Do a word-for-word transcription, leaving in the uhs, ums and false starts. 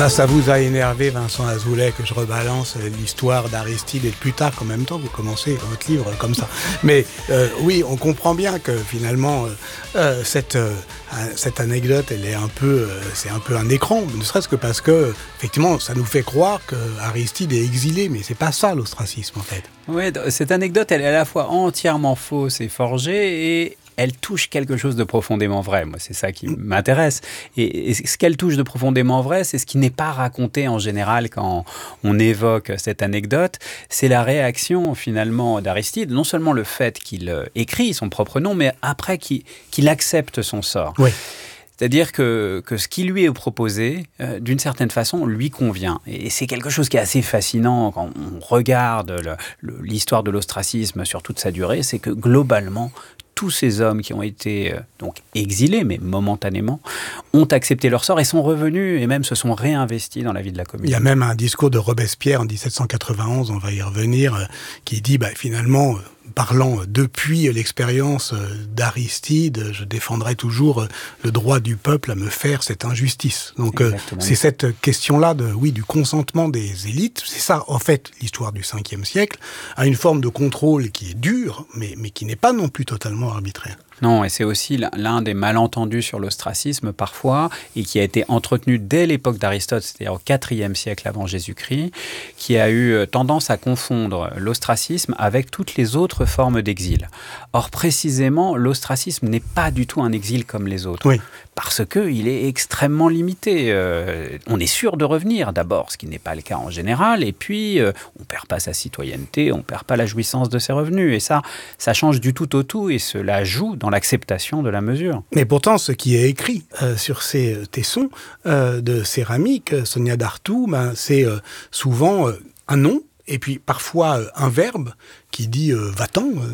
Ah, ça vous a énervé, Vincent Azoulay, que je rebalance l'histoire d'Aristide et de Plutarque en même temps. Vous commencez votre livre comme ça. Mais euh, oui, on comprend bien que finalement, euh, euh, cette, euh, cette anecdote, elle est un peu, euh, c'est un peu un écran, ne serait-ce que parce que, effectivement, ça nous fait croire qu'Aristide est exilé, mais c'est pas ça l'ostracisme en fait. Oui, cette anecdote, elle est à la fois entièrement fausse et forgée, et elle touche quelque chose de profondément vrai. Moi, c'est ça qui m'intéresse. Et, et ce qu'elle touche de profondément vrai, c'est ce qui n'est pas raconté en général quand on évoque cette anecdote. C'est la réaction, finalement, d'Aristide. Non seulement le fait qu'il écrit son propre nom, mais après qu'il, qu'il accepte son sort. Oui. C'est-à-dire que, que ce qui lui est proposé, euh, d'une certaine façon, lui convient. Et c'est quelque chose qui est assez fascinant quand on regarde le, le, l'histoire de l'ostracisme sur toute sa durée, c'est que globalement, tous ces hommes qui ont été euh, donc exilés, mais momentanément, ont accepté leur sort et sont revenus et même se sont réinvestis dans la vie de la communauté. Il y a même un discours de Robespierre en dix-sept cent quatre-vingt-onze, on va y revenir, euh, qui dit bah, finalement... Euh, parlant depuis l'expérience d'Aristide, je défendrai toujours le droit du peuple à me faire cette injustice. Donc euh, c'est cette question-là de, oui, du consentement des élites. C'est ça, en fait, l'histoire du cinquième siècle, à une forme de contrôle qui est dure, mais, mais qui n'est pas non plus totalement arbitraire. Non, et c'est aussi l'un des malentendus sur l'ostracisme parfois, et qui a été entretenu dès l'époque d'Aristote, c'est-à-dire au quatrième siècle avant Jésus-Christ, qui a eu tendance à confondre l'ostracisme avec toutes les autres formes d'exil. Or, précisément, l'ostracisme n'est pas du tout un exil comme les autres, oui. Parce qu'il est extrêmement limité. Euh, on est sûr de revenir d'abord, ce qui n'est pas le cas en général, et puis euh, on ne perd pas sa citoyenneté, on ne perd pas la jouissance de ses revenus, et ça, ça change du tout au tout, et cela joue dans l'acceptation de la mesure. Mais pourtant, ce qui est écrit euh, sur ces tessons euh, de céramique, Sonia Dartout, ben, c'est euh, souvent euh, un nom, et puis parfois euh, un verbe qui dit euh, « va-t'en euh, ».